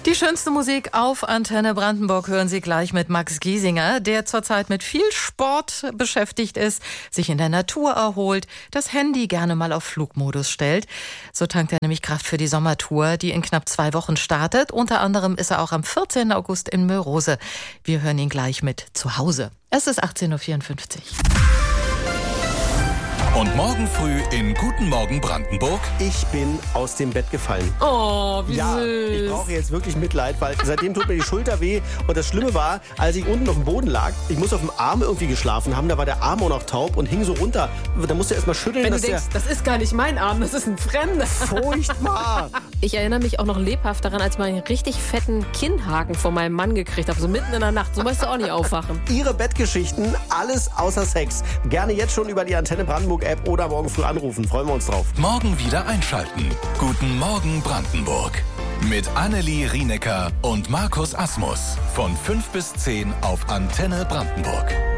Die schönste Musik auf Antenne Brandenburg hören Sie gleich mit Max Giesinger, der zurzeit mit viel Sport beschäftigt ist, sich in der Natur erholt, das Handy gerne mal auf Flugmodus stellt. So tankt er nämlich Kraft für die Sommertour, die in knapp 2 Wochen startet. Unter anderem ist er auch am 14. August in Mörose. Wir hören ihn gleich mit zu Hause. Es ist 18.54 Uhr. Und morgen früh in Guten Morgen Brandenburg. Ich bin aus dem Bett gefallen. Oh, wie ja, süß. Ich brauche jetzt wirklich Mitleid, weil seitdem tut mir die Schulter weh. Und das Schlimme war, als ich unten auf dem Boden lag, ich muss auf dem Arm irgendwie geschlafen haben, da war der Arm auch noch taub und hing so runter. Da musste erst mal schütteln. Wenn du denkst, das ist gar nicht mein Arm, das ist ein Fremder. Furchtbar. Ich erinnere mich auch noch lebhaft daran, als ich mal einen richtig fetten Kinnhaken von meinem Mann gekriegt habe, so mitten in der Nacht. So möchtest du auch nicht aufwachen. Ihre Bettgeschichten, alles außer Sex. Gerne jetzt schon über die Antenne Brandenburg App oder morgen früh anrufen. Freuen wir uns drauf. Morgen wieder einschalten. Guten Morgen Brandenburg. Mit Annelie Rienecker und Markus Asmus. Von 5 bis 10 auf Antenne Brandenburg.